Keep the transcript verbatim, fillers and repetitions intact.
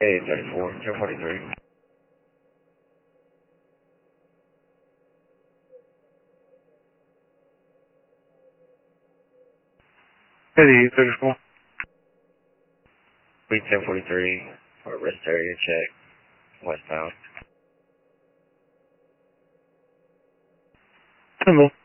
eight thirty-four, ten forty-three. eight thirty-four. Suite ten forty-three, for rest area check, westbound. Hello.